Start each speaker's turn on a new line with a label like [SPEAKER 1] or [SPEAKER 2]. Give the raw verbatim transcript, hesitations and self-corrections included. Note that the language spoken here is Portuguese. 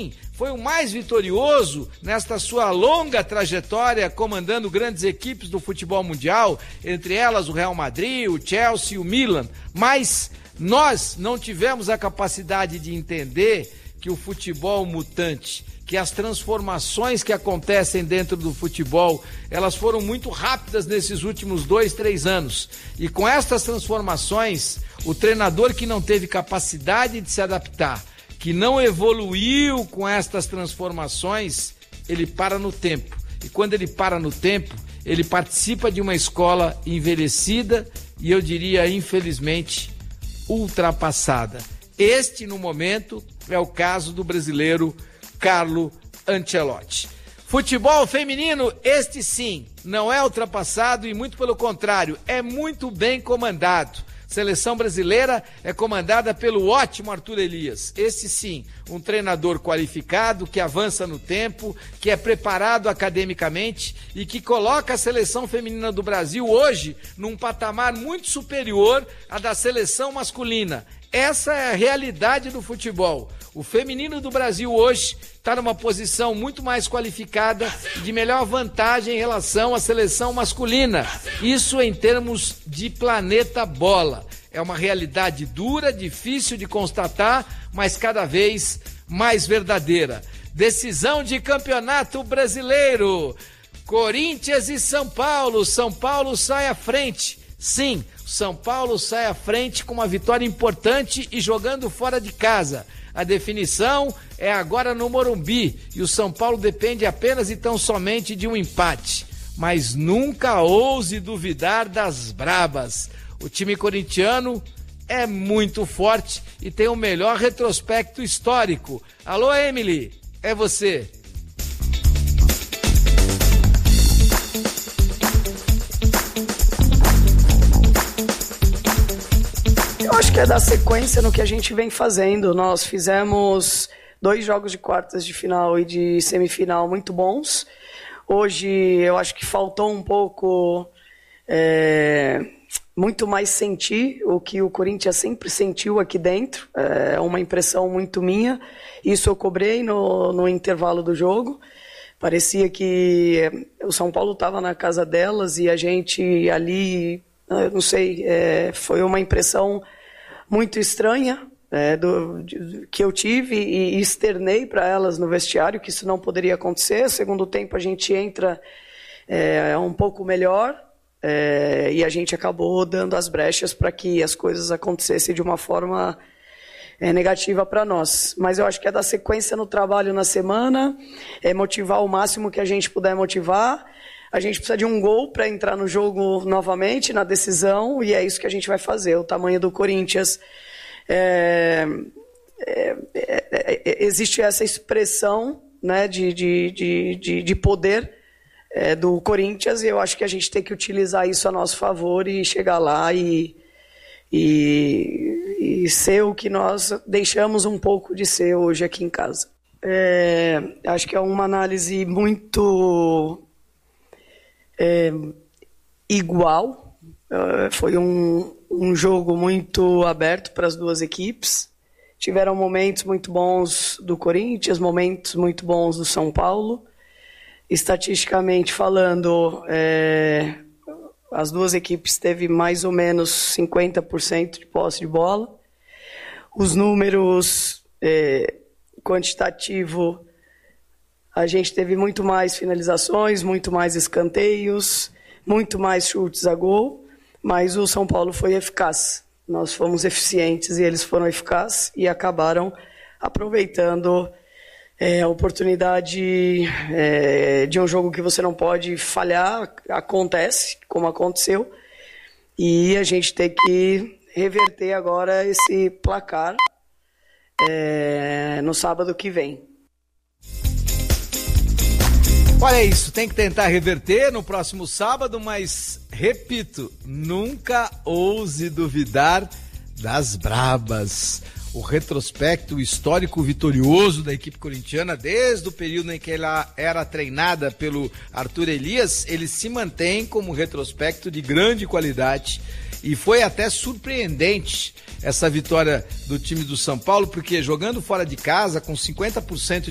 [SPEAKER 1] sim, foi o mais vitorioso nesta sua longa trajetória comandando grandes equipes do futebol mundial, entre elas o Real Madrid, o Chelsea e o Milan, mas nós não tivemos a capacidade de entender que o futebol mutante, que as transformações que acontecem dentro do futebol, elas foram muito rápidas nesses últimos dois, três anos. E com estas transformações, o treinador que não teve capacidade de se adaptar, que não evoluiu com estas transformações, ele para no tempo. E quando ele para no tempo, ele participa de uma escola envelhecida e eu diria, infelizmente, ultrapassada. Este, no momento, é o caso do brasileiro Carlo Ancelotti. Futebol feminino, este sim, não é ultrapassado e muito pelo contrário, é muito bem comandado. Seleção brasileira é comandada pelo ótimo Arthur Elias. Esse sim, um treinador qualificado, que avança no tempo, que é preparado academicamente e que coloca a seleção feminina do Brasil hoje num patamar muito superior à da seleção masculina. Essa é a realidade do futebol. O feminino do Brasil hoje está numa posição muito mais qualificada e de melhor vantagem em relação à seleção masculina. Isso em termos de planeta bola. É uma realidade dura, difícil de constatar, mas cada vez mais verdadeira. Decisão de campeonato brasileiro. Corinthians e São Paulo. São Paulo sai à frente. Sim, São Paulo sai à frente com uma vitória importante e jogando fora de casa. A definição é agora no Morumbi e o São Paulo depende apenas e tão somente de um empate. Mas nunca ouse duvidar das brabas. O time corintiano é muito forte e tem o melhor retrospecto histórico. Alô, Emily, é você.
[SPEAKER 2] Eu acho que é dar sequência no que a gente vem fazendo. Nós fizemos dois jogos de quartas de final e de semifinal muito bons. Hoje eu acho que faltou um pouco, é, muito mais sentir o que o Corinthians sempre sentiu aqui dentro. É uma impressão muito minha. Isso eu cobrei no, no intervalo do jogo. Parecia que o São Paulo estava na casa delas e a gente ali, eu não sei, é, foi uma impressão muito estranha é, do, de, que eu tive e, e externei para elas no vestiário que isso não poderia acontecer. Segundo tempo a gente entra é, um pouco melhor é, e a gente acabou dando as brechas para que as coisas acontecessem de uma forma é, negativa para nós. Mas eu acho que é dar sequência no trabalho na semana, é motivar o máximo que a gente puder motivar. A gente precisa de um gol para entrar no jogo novamente, na decisão, e é isso que a gente vai fazer. O tamanho do Corinthians, é, é, é, é, existe essa expressão, né, de, de, de, de, de poder é, do Corinthians, e eu acho que a gente tem que utilizar isso a nosso favor e chegar lá e, e, e ser o que nós deixamos um pouco de ser hoje aqui em casa. É, acho que é uma análise muito... É, igual, uh, foi um, um jogo muito aberto para as duas equipes. Tiveram momentos muito bons do Corinthians, momentos muito bons do São Paulo. Estatisticamente falando, é, as duas equipes teve mais ou menos cinquenta por cento de posse de bola. Os números é, quantitativo, a gente teve muito mais finalizações, muito mais escanteios, muito mais chutes a gol, mas o São Paulo foi eficaz. Nós fomos eficientes e eles foram eficazes e acabaram aproveitando é, a oportunidade é, de um jogo que você não pode falhar, acontece, como aconteceu, e a gente tem que reverter agora esse placar é, no sábado que vem.
[SPEAKER 1] Olha isso, tem que tentar reverter no próximo sábado, mas, repito, nunca ouse duvidar das brabas. O retrospecto histórico vitorioso da equipe corintiana, desde o período em que ela era treinada pelo Arthur Elias, ele se mantém como um retrospecto de grande qualidade. E foi até surpreendente essa vitória do time do São Paulo, porque jogando fora de casa, com cinquenta por cento